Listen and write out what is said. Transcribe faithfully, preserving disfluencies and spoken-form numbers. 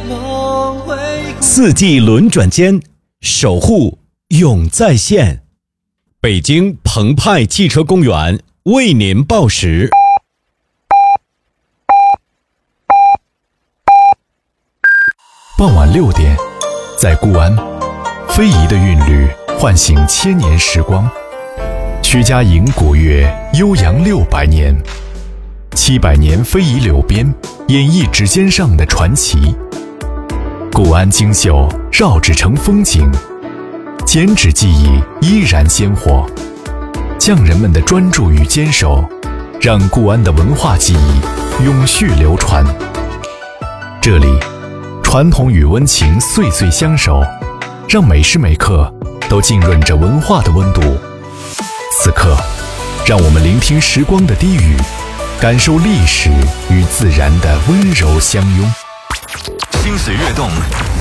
四季轮转间，守护永在线。北京澎湃汽车公园为您报时。 傍晚六点，在固安，非遗的韵律唤醒千年时光。曲家营古乐悠扬六百年，七百年非遗柳边演绎指尖上的传奇。固安精秀绕指成风景，剪纸技艺依然鲜活。匠人们的专注与坚守，让固安的文化技艺永续流传。这里，传统与温情岁岁相守，让每时每刻都浸润着文化的温度。此刻，让我们聆听时光的低语，感受历史与自然的温柔相拥。 心随悦动，